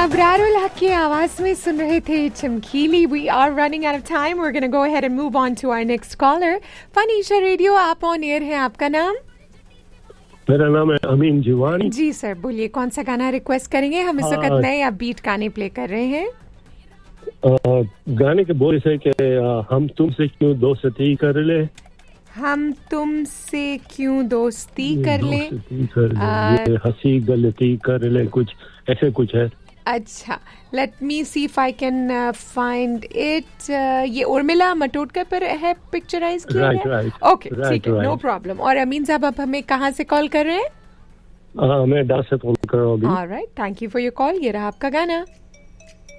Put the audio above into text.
अबरारुल हक की आवाज में सुन रहे थे चमकीली. We are running out of time. We are gonna go ahead and move on to our next collar. फनीशा radio, आप ऑन एयर हैं. आपका नाम? मेरा नाम है अमीन जीवानी. जी सर, बोलिए कौन सा गाना रिक्वेस्ट करेंगे? हम इस वक्त नए अपबीट गाने प्ले कर रहे हैं. गाने के बोल से कि हम तुमसे क्यों दोस्ती कर ले. हम तुमसे क्यों दोस्ती कर ले. ये हंसी गलती कर ले, कुछ ऐसे कुछ है. अच्छा, let me see if I can find it. ये उर्मिला मातोंडकर पर है पिक्चराइज किया है. राइट. ओके, ठीक है, नो प्रॉब्लम. और अमीन साहब, आप हमें कहाँ से कॉल कर रहे हैं? मैं डांस से फोन कर रहा हूँ. Alright, thank you for your call. ये रहा आपका गाना.